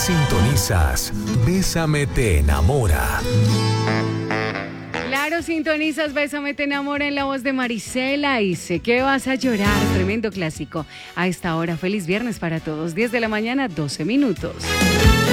Sintonizas Bésame te enamora. Claro, sintonizas Bésame te enamora en la voz de Marisela y sé que vas a llorar. Tremendo clásico. A esta hora, feliz viernes para todos. 10 de la mañana, 12 minutos.